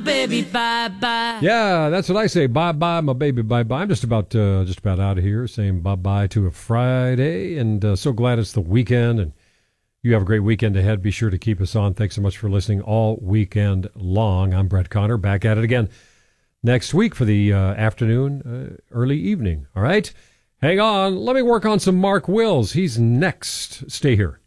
baby, bye-bye. Yeah, that's what I say. Bye-bye, my baby, bye-bye. I'm just about out of here, saying bye-bye to a Friday, and so glad it's the weekend, and you have a great weekend ahead. Be sure to keep us on. Thanks so much for listening all weekend long. I'm Brett Connor, back at it again next week for the afternoon, early evening. All right? Hang on. Let me work on some Mark Wills. He's next. Stay here.